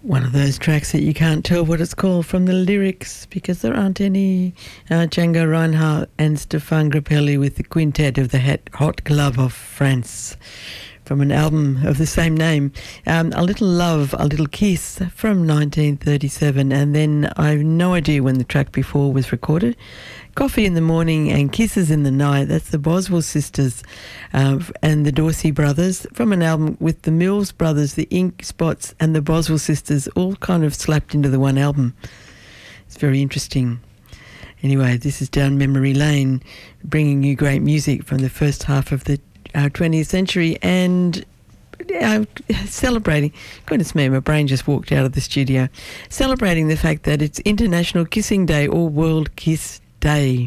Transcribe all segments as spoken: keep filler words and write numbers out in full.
One of those tracks that you can't tell what it's called from the lyrics because there aren't any. Uh, Django Reinhardt and Stéphane Grappelli with the Quintet of the Hot Glove of France from an album of the same name. Um, A Little Love, A Little Kiss from nineteen thirty-seven, and then I have no idea when the track before was recorded. Coffee in the Morning and Kisses in the Night, that's the Boswell sisters uh, and the Dorsey brothers from an album with the Mills brothers, the Ink Spots and the Boswell sisters all kind of slapped into the one album. It's very interesting. Anyway, this is Down Memory Lane, bringing you great music from the first half of the uh, twentieth century and uh, celebrating, goodness me, my brain just walked out of the studio, celebrating the fact that it's International Kissing Day or World Kiss Day.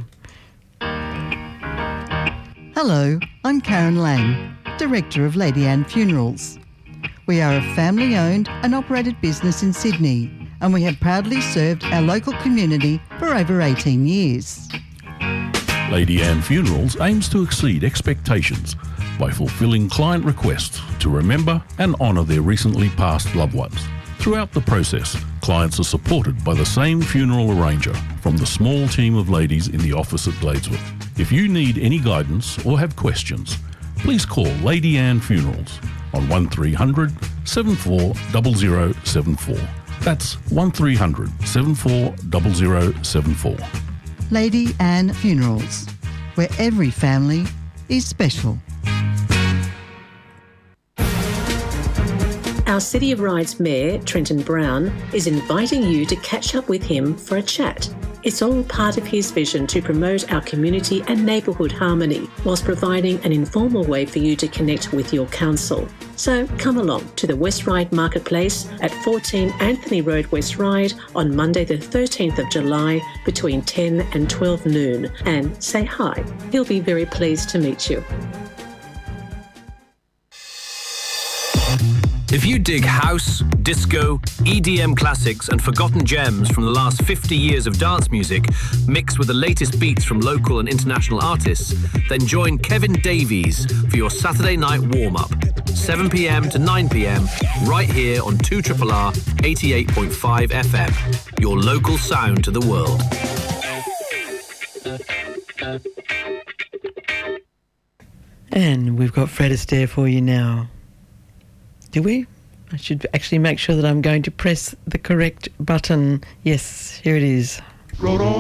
Hello, I'm Karen Lang, Director of Lady Anne Funerals. We are a family-owned and operated business in Sydney, and we have proudly served our local community for over eighteen years. Lady Anne Funerals aims to exceed expectations by fulfilling client requests to remember and honour their recently passed loved ones. Throughout the process, clients are supported by the same funeral arranger from the small team of ladies in the office at Gladeswood. If you need any guidance or have questions, please call Lady Anne Funerals on one three hundred, seven four zero zero seven four. That's one three hundred, seven four zero zero seven four. Lady Anne Funerals, where every family is special. Our City of Ryde's Mayor, Trenton Brown, is inviting you to catch up with him for a chat. It's all part of his vision to promote our community and neighbourhood harmony, whilst providing an informal way for you to connect with your council. So come along to the West Ryde Marketplace at fourteen Anthony Road, West Ryde on Monday the thirteenth of July between ten and twelve noon and say hi. He'll be very pleased to meet you. If you dig house, disco, E D M classics and forgotten gems from the last fifty years of dance music, mixed with the latest beats from local and international artists, then join Kevin Davies for your Saturday night warm-up, seven p m to nine p m, right here on two R R R eighty-eight point five F M, your local sound to the world. And we've got Fred Astaire for you now. Do we? I should actually make sure that I'm going to press the correct button. Yes, here it is.